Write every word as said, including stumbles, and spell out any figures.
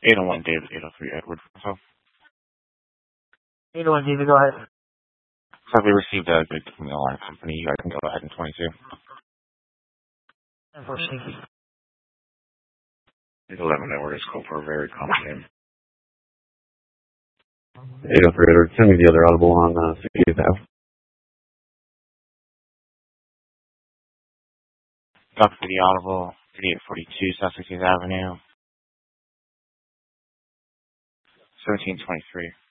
eight oh one David, eight oh three Edward. So, eight oh one David, go ahead. so we received a good from the alarm company. You guys can go ahead in twenty-two. Unfortunately. eight eleven Edward is called for a very common name. eight oh three Edward, send me the other audible on uh, sixtieth Ave. Doc for the audible, thirty-eight forty-two South sixtieth Avenue, seventeen twenty-three.